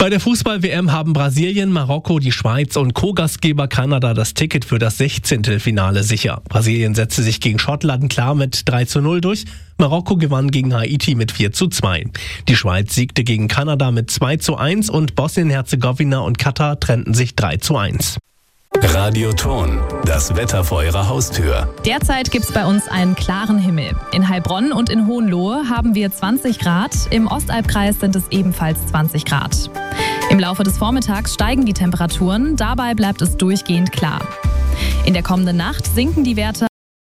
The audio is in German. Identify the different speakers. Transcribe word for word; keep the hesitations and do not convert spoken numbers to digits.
Speaker 1: Bei der Fußball-W M haben Brasilien, Marokko, die Schweiz und Co-Gastgeber Kanada das Ticket für das Sechzehntelfinale sicher. Brasilien setzte sich gegen Schottland klar mit drei zu null durch. Marokko gewann gegen Haiti mit vier zu zwei. Die Schweiz siegte gegen Kanada mit zwei zu eins und Bosnien-Herzegowina und Katar trennten sich drei zu eins.
Speaker 2: Radio Thon, das Wetter vor Ihrer Haustür.
Speaker 3: Derzeit gibt es bei uns einen klaren Himmel. In Heilbronn und in Hohenlohe haben wir zwanzig Grad, im Ostalbkreis sind es ebenfalls zwanzig Grad. Im Laufe des Vormittags steigen die Temperaturen, dabei bleibt es durchgehend klar. In der kommenden Nacht sinken die Werte